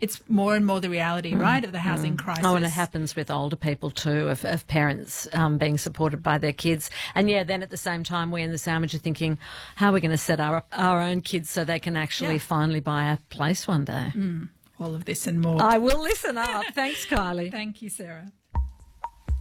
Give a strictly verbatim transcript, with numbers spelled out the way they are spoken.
it's more and more the reality, right, of the housing crisis. Oh, and it happens with older people too, of, of parents um, being supported by their kids. And, yeah, then at the same time, we in the Sandwich are thinking, how are we going to set our, our own kids so they can actually Yeah. finally buy a place one day? All of this and more. I will listen up. Thanks, Kylie. Thank you, Sarah.